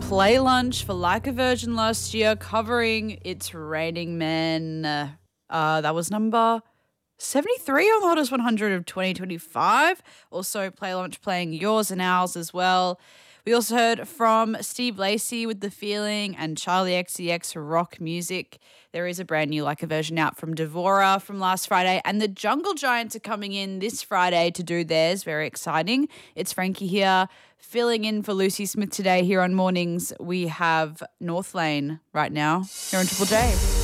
Play Lunch for Like a Virgin last year, covering It's Raining Men. That was number 73 on the Hottest 100 of 2025. Also, Play Lunch playing Yours and Ours as well. We also heard from Steve Lacy with The Feeling and Charlie XCX Rock Music. There is a brand new Like a Version out from Devora from last Friday, and the Jungle Giants are coming in this Friday to do theirs. Very exciting. It's Frankie here, filling in for Lucy Smith today here on Mornings. We have North Lane right now here on Triple J.